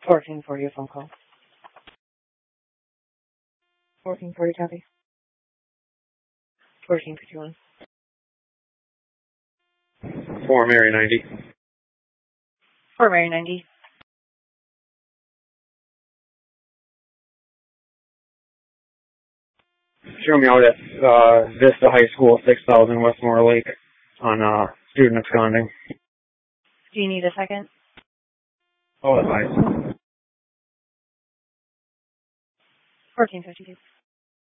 1440, a phone call. 1440, copy. 1451. 4 Mary 90. 4 Mary 90. Show me out at Vista High School, 6000 Westmore Lake on student absconding. Do you need a second? Oh, that's nice. 1452.